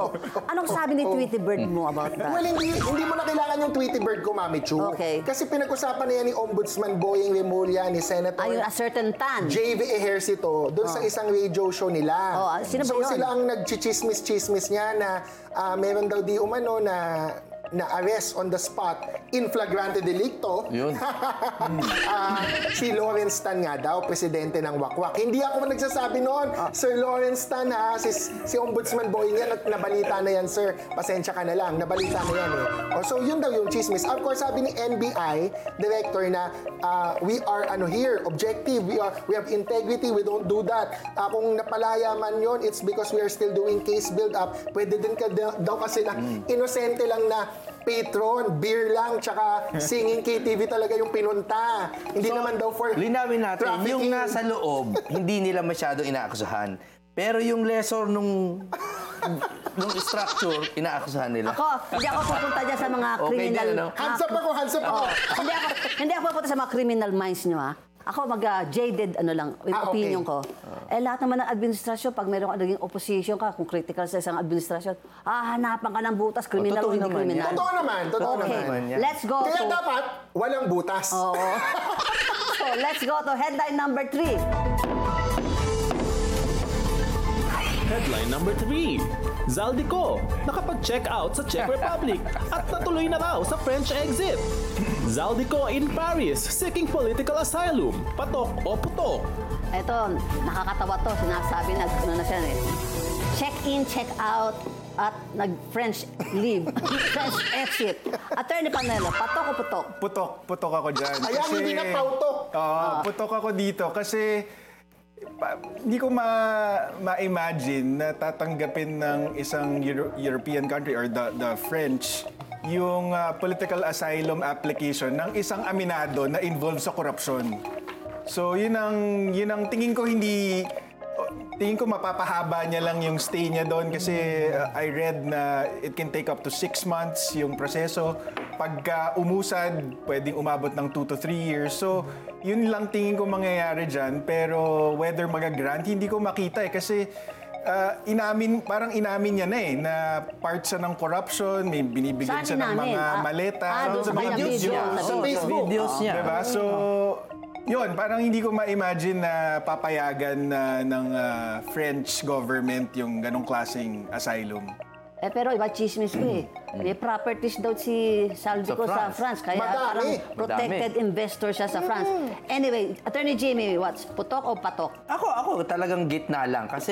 Anong sabi ni Tweety Bird mo about that? Well, hindi mo na kailangan yung Tweety Bird ko, Mami Chu. Okay. Kasi pinag-usapan na yan ni Ombudsman Boying Remulla, ni Senator Ayun, a certain tan. JV Ejercito, doon sa isang radio show nila. Sino ba so yun? sila ang nagchichismis-chismis niya na meron daw di umano na arrest on the spot in flagrante delicto. Yun. Si Lawrence Tan nga daw, presidente ng Wakwak. Hindi ako nagsasabi noon, Sir Lawrence Tan ha, si Ombudsman Boying yan, nabalita na yan, sir. Pasensya ka na lang, nabalita na yan eh. So yun daw yung chismis. Of course, sabi ni NBI director na we are here, objective, we have integrity, we don't do that. Kung napalaya man yun, it's because we are still doing case build-up. Pwede din ka daw kasi na inosente lang na patron, beer lang, tsaka singing KTV talaga yung pinunta. Hindi naman daw for linawin natin, trafficking. yung nasa loob, hindi nila masyado inaakusahan. Pero yung lesser nung structure, inaakusahan nila. Hindi ako pupunta dyan sa mga criminal... din, ano? Hands up ako, hands up ako. Hindi ako pupunta sa mga criminal minds nyo, ha? Ako jaded, opinion ko. Lahat naman ng administrasyon, pag mayroong naging opposition ka, kung critical sa isang administrasyon, hanapan ka ng butas, criminal o hindi naman criminal. Totoo naman. Okay, let's go Kaya to... dapat, walang butas. So, let's go to headline number 3. Headline number 3. Zaldico, nakapag-check out sa Czech Republic at natuloy na raw sa French exit. Zaldico in Paris, seeking political asylum. Patok o putok? Ito, nakakatawa to. Sinasabi na siya eh. Check in, check out, at nag-French leave. French exit. Attorney Panelo, patok o putok? Putok ako dyan. Ayan, hindi na pautok. Putok ako dito kasi hindi ko ma-imagine na tatanggapin ng isang European country or the French yung political asylum application ng isang aminado na involved sa korupsyon. So yun ang tingin ko mapapahaba niya lang yung stay niya doon kasi I read na it can take up to 6 months yung proseso. Pagka umusad, pwedeng umabot ng 2 to 3 years. So, yun lang tingin ko mangyayari dyan. Pero whether mag-grant, hindi ko makita eh. Kasi parang inamin niya na eh, na part siya ng corruption, may binibigyan siya ng mga maleta. Sa videos niya. Sa Facebook. Videos niya. Diba? So, yun, parang hindi ko ma-imagine na papayagan ng French government yung ganong klaseng asylum. Pero iba chismis ko eh. May properties daw si Zaldico sa France. Kaya parang protected investor siya sa France. Anyway, Attorney Jamie, what's putok o patok? Ako talagang gitna lang kasi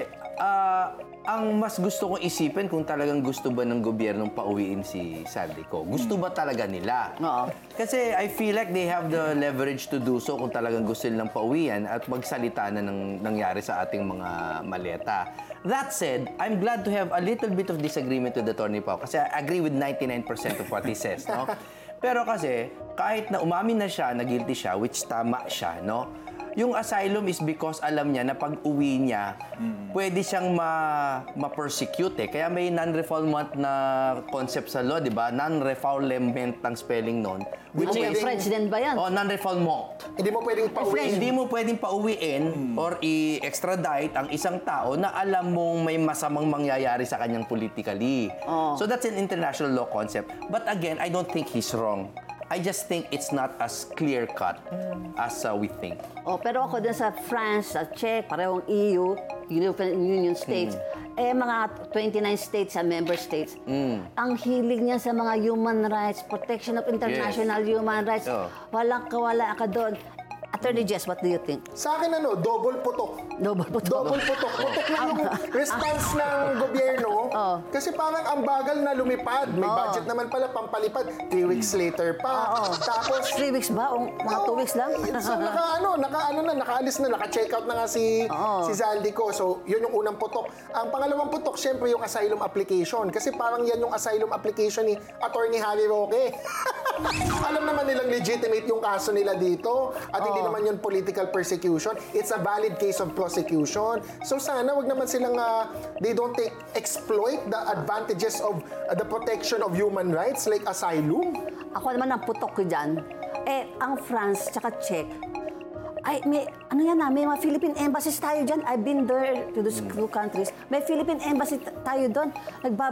ang mas gusto kong isipin kung talagang gusto ba ng gobyernong pauwiin si Zaldico. Gusto ba talaga nila? Oo. Kasi I feel like they have the leverage to do so kung talagang gusto nilang pauwian at magsalita na ng nangyari sa ating mga maleta. That said, I'm glad to have a little bit of disagreement with Attorney Pao kasi I agree with 99% of what he says, no? Pero kasi, kahit na umamin na siya, na guilty siya, which tama siya, no? Yung asylum is because alam niya na pag-uwi niya, pwede siyang ma-persecute eh. Kaya may non-refoulement na concept sa law, di ba? Non-refoulement ang spelling nun. Ano yung French din ba yan? Non-refoulement. Hindi mo pwedeng pauwiin. Hindi mo pwedeng pauwiin or i-extradite ang isang tao na alam mong may masamang mangyayari sa kanyang politically. So that's an international law concept. But again, I don't think he's wrong. I just think it's not as clear-cut as we think. Pero ako din sa France, sa Czech, parehong EU, European Union states, mga 29 states sa member states, ang hilig niya sa mga human rights, protection of international human rights, walang kawala ka doon. Attorney Jess, what do you think? Sa akin double putok. Double putok. Double putok. Putok na yung response ng gobyerno. Kasi parang ang bagal na lumipad. May budget naman pala pampalipad. 3 weeks later pa. Tapos 3 weeks ba? O mga 2 weeks lang? So nakaalis na, naka-check out na nga si Zaldico. So yun yung unang putok. Ang pangalawang putok, syempre yung asylum application. Kasi parang yan yung asylum application ni Attorney Harry Roque. Alam naman nilang legitimate yung kaso nila dito. At hindi naman yun political persecution. It's a valid case of prosecution. So sana wag naman silang they don't exploit the advantages of the protection of human rights like asylum. Ako naman ang putok ko dyan. Ang France tsaka Czech, Ay, may mga Philippine embassies tayo dyan. I've been there to those two countries. May Philippine embassy tayo doon.